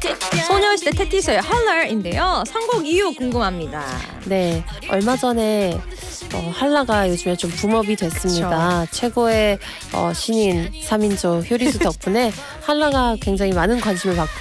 소녀시대 테티서의 헐러인데요. 선곡 이유 궁금합니다. 네, 얼마 전에 한라가 요즘에 좀 붐업이 됐습니다. 최고의 신인 3인조 효리수 덕분에 한라가 굉장히 많은 관심을 받고